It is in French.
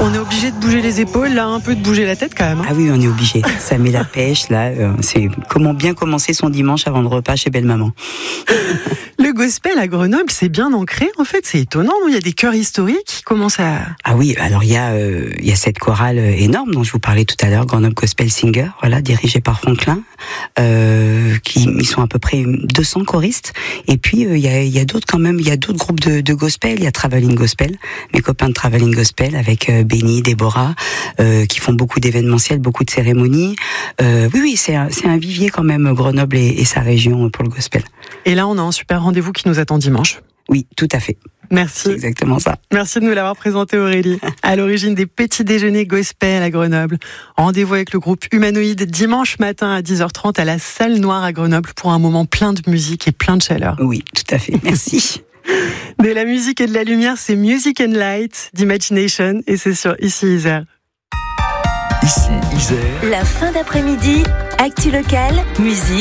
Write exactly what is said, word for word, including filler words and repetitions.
On est obligé de bouger les épaules, là, un peu de bouger la tête quand même. Hein. Ah oui, on est obligé. Ça met la pêche, là. Euh, c'est comment bien commencer son dimanche avant le repas chez Belle Maman. Le gospel à Grenoble, c'est bien ancré, en fait. C'est étonnant, non ? Il y a des chœurs historiques qui commencent à... Ah oui, alors il y a, euh, il y a cette chorale énorme dont je vous parlais tout à l'heure, Grenoble Gospel Singer, voilà, dirigée par Franklin. Euh, qui, ils sont à peu près deux cents choristes. Et puis, euh, il y a, il y a d'autres quand même, il y a d'autres groupes de, de gospel. Il y a Traveling Gospel, mes copains de Traveling Gospel avec euh, Benny, Déborah, euh, qui font beaucoup d'événementiels, beaucoup de cérémonies. Euh, oui, oui, c'est un, c'est un vivier quand même, Grenoble et, et sa région pour le gospel. Et là, on a un super rendez-vous qui nous attend dimanche. Oui, tout à fait. Merci. C'est exactement ça. Merci de nous l'avoir présenté, Aurélie. À l'origine des petits déjeuners gospel à Grenoble. Rendez-vous avec le groupe Humanoïde dimanche matin à dix heures trente à la Salle Noire à Grenoble pour un moment plein de musique et plein de chaleur. Oui, tout à fait. Merci. De la musique et de la lumière, c'est Music and Light d'Imagination et c'est sur Ici Isère. Ici Isère. La fin d'après-midi, actu locale, musique.